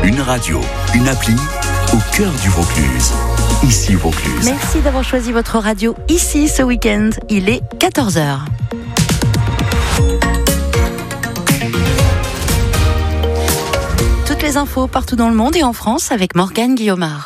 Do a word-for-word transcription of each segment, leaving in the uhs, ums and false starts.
Une radio, une appli au cœur du Vaucluse. Ici Vaucluse. Merci d'avoir choisi votre radio ici ce week-end. Il est quatorze heures. Toutes les infos partout dans le monde et en France avec Morgane Guillaumard.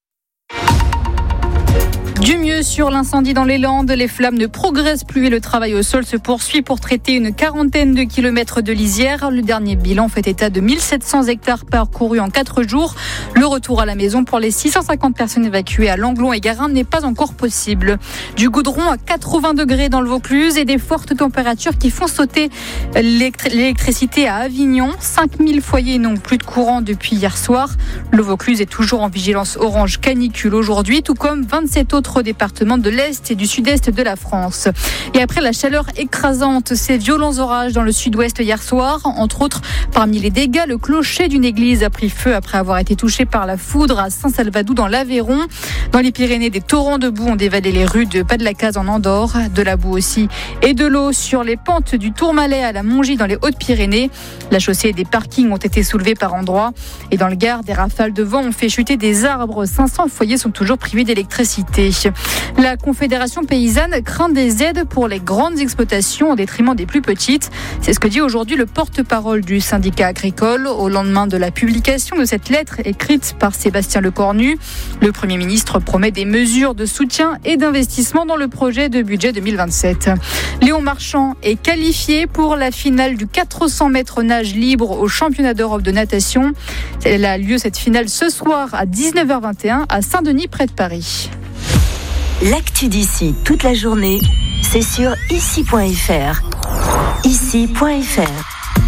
Du mieux sur l'incendie dans les Landes, les flammes ne progressent plus et le travail au sol se poursuit pour traiter une quarantaine de kilomètres de lisière. Le dernier bilan fait état de mille sept cents hectares parcourus en quatre jours. Le retour à la maison pour les six cent cinquante personnes évacuées à Langlon et Garin n'est pas encore possible. Du goudron à quatre-vingts degrés dans le Vaucluse et des fortes températures qui font sauter l'électricité à Avignon. cinq mille foyers n'ont plus de courant depuis hier soir. Le Vaucluse est toujours en vigilance orange canicule aujourd'hui, tout comme vingt-sept autres départements de l'Est et du Sud-Est de la France. Et après la chaleur écrasante, ces violents orages dans le Sud-Ouest hier soir, entre autres, parmi les dégâts, le clocher d'une église a pris feu après avoir été touché par la foudre à Saint-Salvadou dans l'Aveyron. Dans les Pyrénées, des torrents de boue ont dévalé les rues de Pas-de-la-Case en Andorre, de la boue aussi et de l'eau sur les pentes du Tourmalet à la Mongie dans les Hautes-Pyrénées. La chaussée et des parkings ont été soulevés par endroits. Et dans le Gard, des rafales de vent ont fait chuter des arbres. cinq cents foyers sont toujours privés d'électricité. La Confédération paysanne craint des aides pour les grandes exploitations au détriment des plus petites. C'est ce que dit aujourd'hui le porte-parole du syndicat agricole au lendemain de la publication de cette lettre écrite par Sébastien Lecornu. Le Premier ministre promet des mesures de soutien et d'investissement dans le projet de budget deux mille vingt-sept. Léon Marchand est qualifié pour la finale du quatre cents mètres nage libre au championnat d'Europe de natation. Elle a lieu cette finale ce soir à dix-neuf heures vingt et un à Saint-Denis près de Paris. L'actu d'ici toute la journée, c'est sur ici point f r. ici point f r.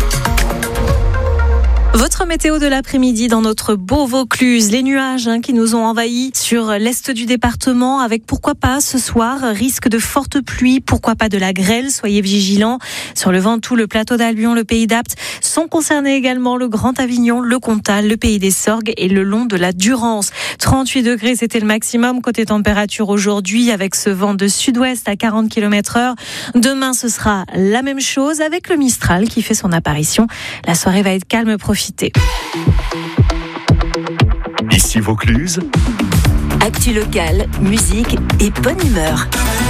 Votre météo de l'après-midi dans notre beau Vaucluse. Les nuages hein, qui nous ont envahis sur l'est du département avec pourquoi pas ce soir risque de fortes pluies, pourquoi pas de la grêle. Soyez vigilants. Sur le Ventoux, le plateau d'Albion, le pays d'Apt sont concernés également le Grand Avignon, le Comtal, le pays des Sorgues et le long de la Durance. trente-huit degrés, c'était le maximum côté température aujourd'hui avec ce vent de sud-ouest à quarante kilomètres heure. Demain, ce sera la même chose avec le Mistral qui fait son apparition. La soirée va être calme, profitez. Ici Vaucluse. Actu locale, musique et bonne humeur.